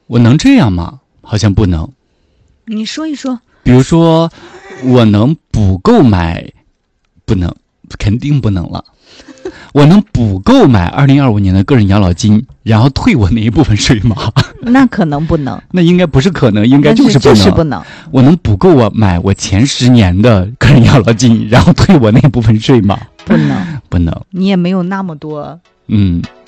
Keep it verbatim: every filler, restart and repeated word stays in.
我能这样吗？好像不能。 你说一说。 比如说，我能补购买，不能，肯定不能了。我能补购买二零二五年的个人养老金，然后退我那一部分税吗？ 那可能不能。 那应该不是可能，应该就是不能。 就是不能。 我能补购我买我前十年的个人养老金，然后退我那部分税吗？ 不能， 不能。 你也没有那么多。 嗯。